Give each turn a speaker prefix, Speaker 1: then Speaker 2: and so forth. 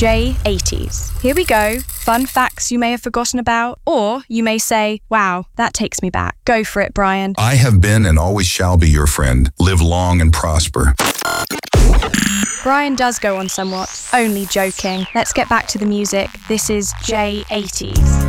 Speaker 1: J80s. Here we go. Fun facts you may have forgotten about, or you may say, wow, that takes me back. Go for it, Brian.
Speaker 2: I have been and always shall be your friend. Live long and prosper.
Speaker 1: Brian does go on somewhat. Only joking. Let's get back to the music. This is J80s.